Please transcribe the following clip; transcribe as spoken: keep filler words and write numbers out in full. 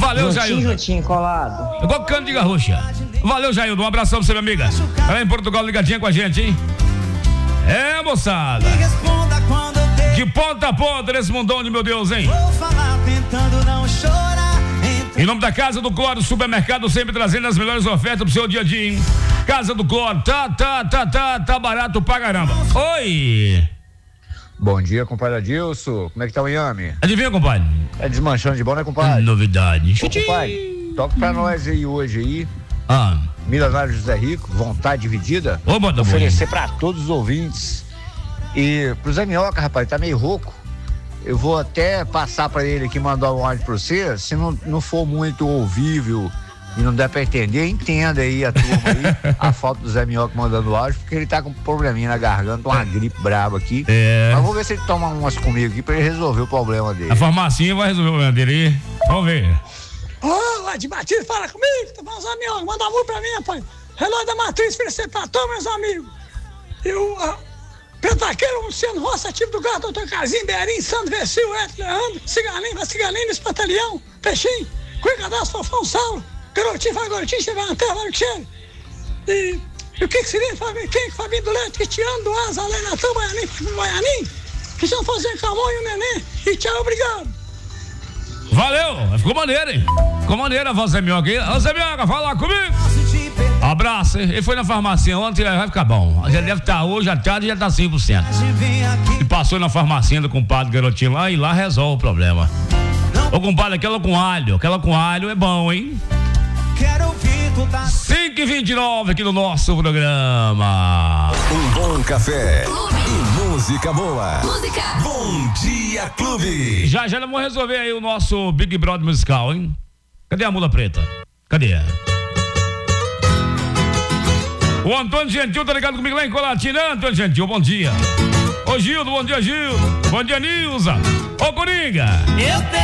Valeu, Jair. Juntinho, juntinho, colado. Igual cano de garrucha. Valeu, Jair. Um abração pra você, minha amiga. Ela em Portugal ligadinha com a gente, hein? É, moçada. De ponta a ponta nesse mundão de meu Deus, hein? Vou falar tentando não chorar. Em nome da Casa do Cloro, supermercado sempre trazendo as melhores ofertas pro seu dia a dia, hein? Casa do Cloro, tá, tá, tá, tá, tá barato pra caramba. Oi! Bom dia, compadre Adilson. Como é que tá o Iame? Adivinha, compadre? É desmanchando de bom, né, compadre? Novidade. Ô, compadre, toca pra nós aí hoje aí. Ah. Milionário José Rico, vontade dividida. Ô, bota oferecer pra todos os ouvintes. E pro Zé Minhoca, rapaz, tá meio rouco. Eu vou até passar pra ele aqui, mandar um áudio pra você. Se não, não for muito ouvível e não der pra entender, entenda aí a turma aí, a falta do Zé Minhoca mandando áudio, porque ele tá com um probleminha na garganta, uma gripe braba aqui. É. Mas vou ver se ele toma umas comigo aqui pra ele resolver o problema dele. A farmacinha vai resolver o problema dele aí. Vamos ver. Ô, lá de Batista, fala comigo, tá falando, Minhoca, manda amor pra mim, rapaz. Relógio da Matriz, oferecer pra todos, meus amigos. Eu, uh, Pentaqueiro, Luciano Rossi, ativo do Gato, doutor Casim, Berim, Sandro Vecil, Eto, Leandro, Cigalinho, vai Cigalinho, nesse batalhão, Peixinho, Cuica das Fofão, Saulo, Garotinho, vai Garotinho, Chega na Terra, vai Cheiro. E, e o que que seria, Fabinho? Quem que Fabinho do Leite, Cristiano, do Asa, Além Natan, Baianim, Baianim, Cristiano Fozinho, Camão e o Neném, e tchau, obrigado. Valeu, ficou maneiro, hein? Ficou maneiro a voz do Zé Minhoca aí. Ô, Zé Minhoca, fala comigo. Abraço, hein? Ele foi na farmácia ontem, vai ficar bom. Já deve estar hoje, à tarde já tá cem por cento. E passou na farmácia do compadre Garotinho lá e lá resolve o problema. Ô, compadre, aquela com alho, aquela com alho é bom, hein? cinco e vinte e nove aqui no nosso programa. Um bom café e música boa. Música. Bom Dia Clube. Já já vamos resolver aí o nosso Big Brother musical, hein? Cadê a mula preta? Cadê? O Antônio Gentil tá ligado comigo lá em Colatina. Antônio Gentil, bom dia. Ô Gildo, bom dia, Gildo. Bom dia, Nilza. Ô Coringa. Eu